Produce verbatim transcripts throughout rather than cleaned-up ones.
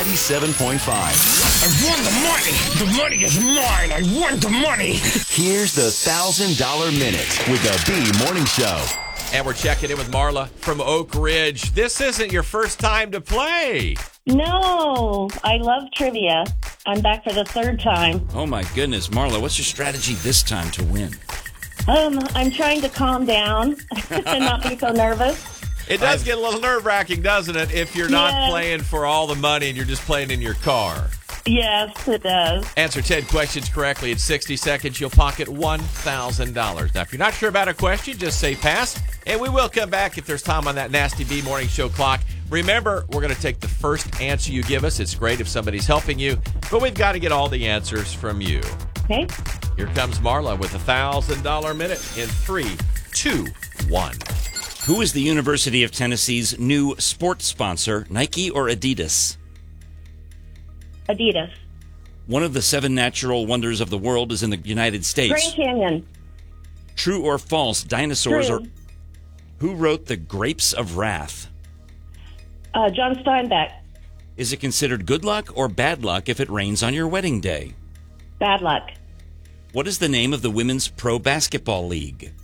ninety-seven point five. I won the money. The money is mine. I won the money. Here's the one thousand dollar Minute with the B Morning Show. And we're checking in with Marla from Oak Ridge. This isn't your first time to play. No, I love trivia. I'm back for the third time. Oh, my goodness. Marla, what's your strategy this time to win? Um, I'm trying to calm down and not be so nervous. It does I've, get a little nerve-wracking, doesn't it, if you're not yes. playing for all the money and you're just playing in your car? Yes, it does. Answer ten questions correctly in sixty seconds. You'll pocket one thousand dollars. Now, if you're not sure about a question, just say pass, and we will come back if there's time on that nasty B Morning Show clock. Remember, we're going to take the first answer you give us. It's great if somebody's helping you, but we've got to get all the answers from you. Okay. Here comes Marla with a one thousand dollar Minute in three, two, one. Who is the University of Tennessee's new sports sponsor, Nike or Adidas? Adidas. One of the seven natural wonders of the world is in the United States. Grand Canyon. True or false, dinosaurs True. are... Who wrote The Grapes of Wrath? Uh, John Steinbeck. Is it considered good luck or bad luck if it rains on your wedding day? Bad luck. What is the name of the Women's Pro Basketball League?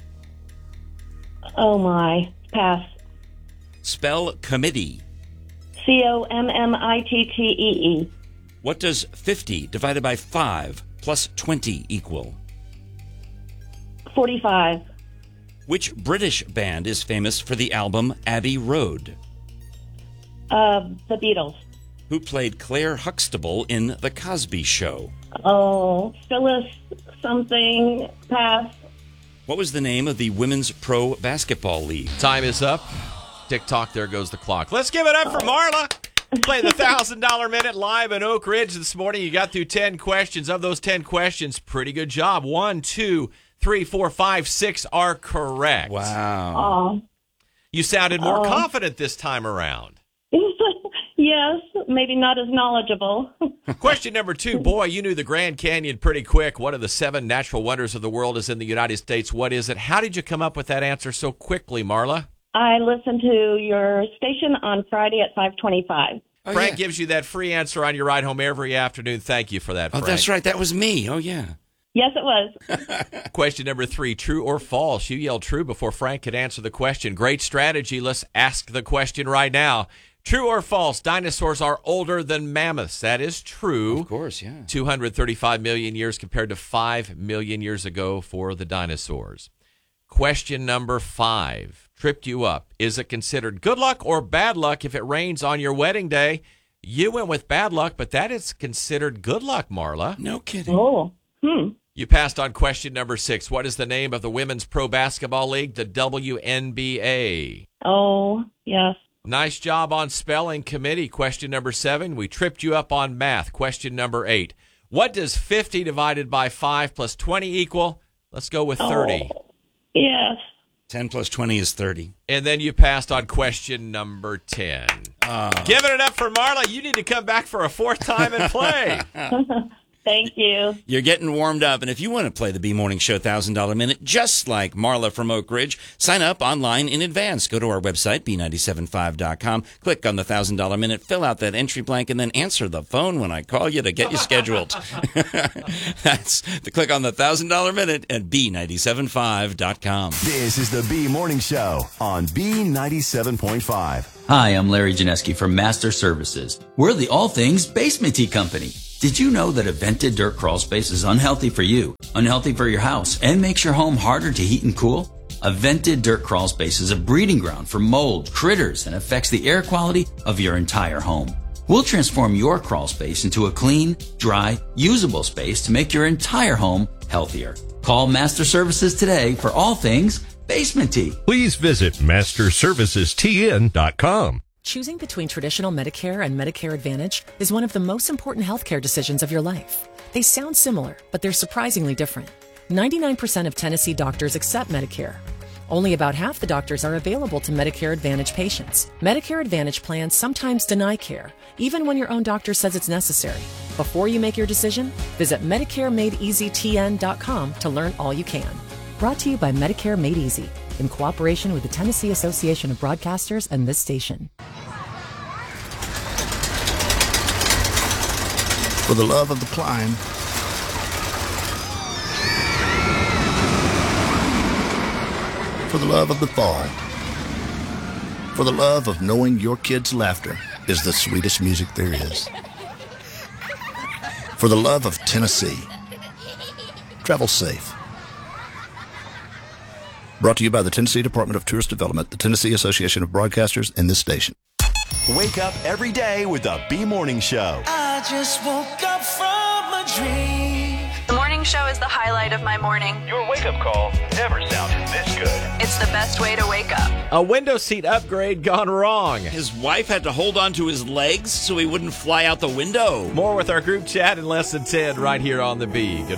Oh, my. Pass. Spell committee. C O M M I T T E E. What does fifty divided by five plus twenty equal? forty-five. Which British band is famous for the album Abbey Road? Uh, the Beatles. Who played Claire Huxtable in The Cosby Show? Oh, Phyllis something. Pass. What was the name of the Women's Pro Basketball League? Time is up. Tick-tock, there goes the clock. Let's give it up for Marla. Play the one thousand dollar Minute live in Oak Ridge this morning. You got through ten questions. Of those ten questions, pretty good job. One, two, three, four, five, six are correct. Wow. Oh. You sounded more Oh. confident this time around. Yes, maybe not as knowledgeable. Question number two. Boy, you knew the Grand Canyon pretty quick. One of the seven natural wonders of the world is in the United States. What is it? How did you come up with that answer so quickly, Marla? I listened to your station on Friday at five twenty-five. Oh, Frank yeah. gives you that free answer on your ride home every afternoon. Thank you for that, Oh, Frank. that's right. That was me. Oh, yeah. Yes, it was. Question number three, true or false? You yelled true before Frank could answer the question. Great strategy. Let's ask the question right now. True or false? Dinosaurs are older than mammoths. That is true. Of course, yeah. two hundred thirty-five million years compared to five million years ago for the dinosaurs. Question number five. Tripped you up. Is it considered good luck or bad luck if it rains on your wedding day? You went with bad luck, but that is considered good luck, Marla. No kidding. Oh, hmm. You passed on question number six. What is the name of the Women's Pro Basketball League, the W N B A? Oh, yes. Nice job on spelling committee. Question number seven. We tripped you up on math. Question number eight. What does fifty divided by five plus twenty equal? Let's go with thirty. Oh, yes. ten plus twenty is thirty. And then you passed on question number ten. Uh, Giving it up for Marla. You need to come back for a fourth time and play. Thank you. You're getting warmed up, and if you want to play the B Morning Show one thousand dollar Minute, just like Marla from Oak Ridge, sign up online in advance. Go to our website, B nine seven five dot com, click on the one thousand dollar Minute, fill out that entry blank, and then answer the phone when I call you to get you scheduled. That's the click on the one thousand dollar Minute at B nine seven five dot com. This is the B Morning Show on B ninety-seven point five. Hi, I'm Larry Janeski from Master Services. We're the all things basement-y company. Did you know that a vented dirt crawl space is unhealthy for you, unhealthy for your house, and makes your home harder to heat and cool? A vented dirt crawl space is a breeding ground for mold, critters, and affects the air quality of your entire home. We'll transform your crawl space into a clean, dry, usable space to make your entire home healthier. Call Master Services today for all things basement-y. Please visit master services t n dot com. Choosing between traditional Medicare and Medicare Advantage is one of the most important healthcare decisions of your life. They sound similar, but they're surprisingly different. ninety-nine percent of Tennessee doctors accept Medicare. Only about half the doctors are available to Medicare Advantage patients. Medicare Advantage plans sometimes deny care, even when your own doctor says it's necessary. Before you make your decision, visit medicare made easy t n dot com to learn all you can. Brought to you by Medicare Made Easy, in cooperation with the Tennessee Association of Broadcasters and this station. For the love of the climb. For the love of the fall. For the love of knowing your kids' laughter is the sweetest music there is. For the love of Tennessee. Travel safe. Brought to you by the Tennessee Department of Tourist Development, the Tennessee Association of Broadcasters, and this station. Wake up every day with the B Morning Show. I just woke up from a dream. The morning show is the highlight of my morning. Your wake-up call never sounded this good. It's the best way to wake up. A window seat upgrade gone wrong. His wife had to hold on to his legs so he wouldn't fly out the window. More with our group chat in less than ten right here on the B. Good